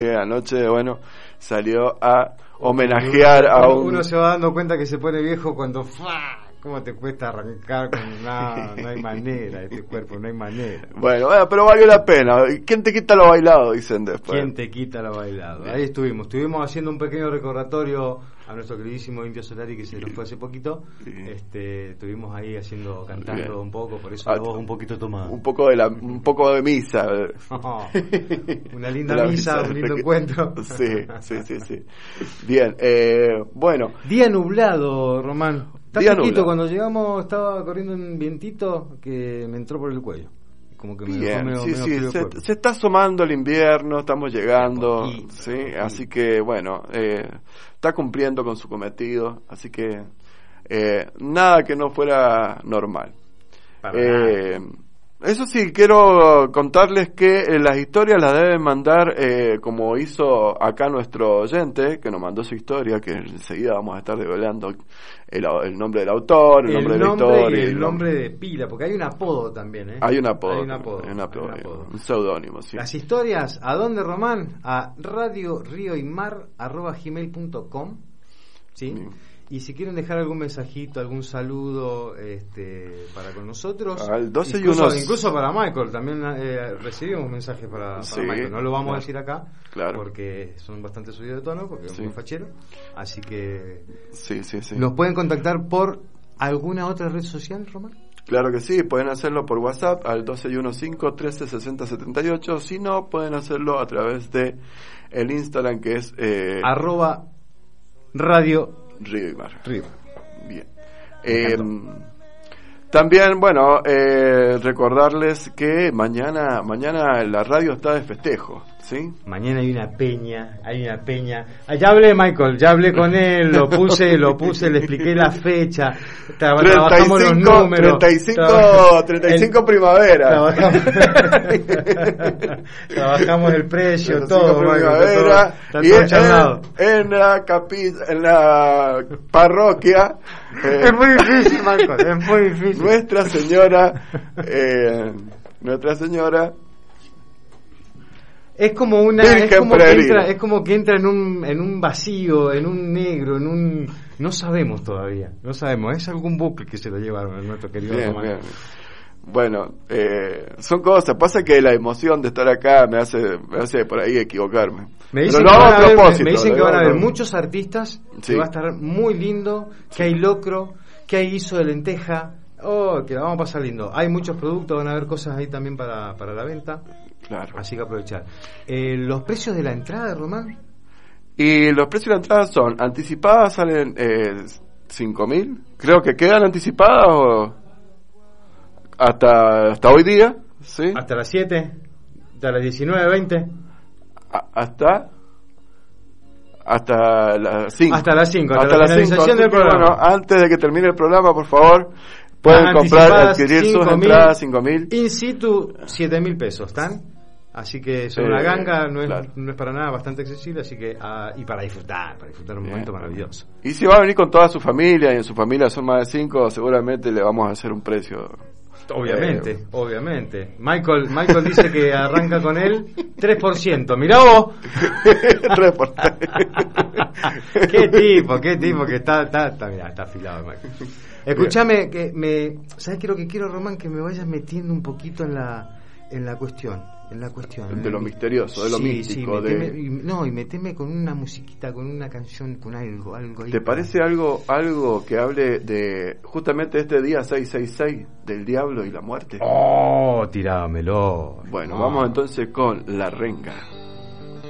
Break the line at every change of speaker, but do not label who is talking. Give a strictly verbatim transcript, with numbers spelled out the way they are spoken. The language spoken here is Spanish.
Anoche, bueno, salió a homenajear
uno,
a un...
Uno se va dando cuenta que se pone viejo cuando... ¡fua! ¿Cómo te cuesta arrancar? Con... No, no hay manera, este cuerpo, no hay manera.
Bueno, bueno, pero valió la pena. ¿Quién te quita lo bailado? Dicen después.
¿Quién te quita lo bailado? Ahí estuvimos. Estuvimos haciendo un pequeño recordatorio a nuestro queridísimo Indio Solari, que se nos fue hace poquito. Este, estuvimos ahí haciendo, cantando Bien. un poco, por eso la voz un poquito tomada.
Un poco de la, un poco de misa.
Oh, una linda misa, misa, un lindo encuentro.
Sí, sí, sí, sí. Bien, eh, bueno.
Día nublado, Román. Está
Día
poquito,
nublado.
Cuando llegamos estaba corriendo un vientito que me entró por el cuello. Como que me
Bien,
dejó medio,
sí,
medio
sí,
frío
se, se está asomando el invierno, estamos llegando,
poquito,
sí,
poquito.
Así que bueno, eh, está cumpliendo con su cometido, así que eh, nada que no fuera normal. Eh, eso sí, quiero contarles que eh, las historias las deben mandar eh, como hizo acá nuestro oyente, que nos mandó su historia, que enseguida vamos a estar develando el, el nombre del autor, el,
el
nombre de
nombre
la historia.
y el,
el
nombre de pila, porque hay un apodo también, ¿eh?
Hay un apodo,
hay un apodo,
hay un, apodo,
hay un, apodo.
un seudónimo, sí.
Las historias, ¿a dónde, Román? A radio río y mar arroba gmail punto com, ¿sí? Bien. Y si quieren dejar algún mensajito, algún saludo este, para con nosotros,
al doce
incluso,
y unos...
incluso para Michael, también eh, recibimos mensajes para, para
sí,
Michael. No lo vamos
claro,
a decir acá,
claro.
porque son bastante subidos de tono, porque sí. es un fachero. Así que
sí, sí, sí.
¿nos pueden contactar por alguna otra red social, Román?
Claro que sí, pueden hacerlo por WhatsApp al doce y quince, trece, sesenta, setenta y ocho. Si no, pueden hacerlo a través de el Instagram, que es... Eh,
arroba radio...
Río y Mar.
Río.
Bien. Eh, también, bueno, eh, recordarles que mañana mañana la radio está de festejo, ¿sí?
Mañana hay una peña, hay una peña. Ah, ya hablé, Michael, ya hablé con él, lo puse, lo puse, le expliqué la fecha. Tra- trabajamos los números.
treinta y cinco,
Traba-
treinta y cinco el, primavera.
Trabajamos, trabajamos el precio, todo,
primavera,
todo,
y
todo
en, en la capi, en la parroquia.
Eh, es muy difícil, Michael, es muy difícil.
Nuestra Señora, eh, Nuestra Señora.
Es como una, es como, que entra, es como que entra en un, en un vacío, en un negro, en un, no sabemos todavía, no sabemos, es algún bucle que se lo llevaron a nuestro querido
bien,
Román.
Bien. Bueno, eh, son cosas, pasa que la emoción de estar acá me hace, me hace por ahí equivocarme.
Me dicen,
Pero
que,
no
van a ver,
propósito,
me dicen que van a haber
no.
muchos artistas,
sí.
que va a estar muy lindo, que hay locro, que hay guiso de lenteja, oh, que la vamos a pasar lindo. Hay muchos productos, van a haber cosas ahí también para, para la venta.
Claro.
Así que aprovechar. Eh, ¿Los precios de la entrada, Román?
Y los precios de la entrada son, anticipadas salen eh, cinco mil, creo que quedan anticipadas o hasta hasta hoy día, ¿sí?
Hasta las siete, hasta las diecinueve, veinte.
A, hasta hasta las cinco.
Hasta las cinco, hasta,
hasta
la
las
finalización
cinco.
del programa.
Bueno, antes de que termine el programa, por favor, pueden comprar, adquirir sus entradas cinco mil.
In situ siete mil pesos, ¿están? Así que son eh, una ganga, no es, claro. no es para nada, bastante accesible, así que uh, y para disfrutar, para disfrutar un Bien. momento maravilloso.
Y si va a venir con toda su familia y en su familia son más de cinco, seguramente le vamos a hacer un precio.
Obviamente, eh, obviamente. Michael Michael dice que arranca con él tres por ciento. Mirá vos.
tres por ciento.
Qué tipo, qué tipo que está está está, mirá, está afilado, Michael. Escúchame, que me ¿sabes qué es lo que quiero, Román? Que me vayas metiendo un poquito en la en la cuestión. En la cuestión
de lo misterioso, de lo
sí,
místico,
sí, meteme,
de...
y, no, y meteme con una musiquita, con una canción, con algo, algo ahí.
¿Te
para...
parece algo algo que hable de justamente este día seiscientos sesenta y seis del diablo y la muerte?
Oh, tirámelo.
Bueno,
oh.
vamos entonces con La Renga.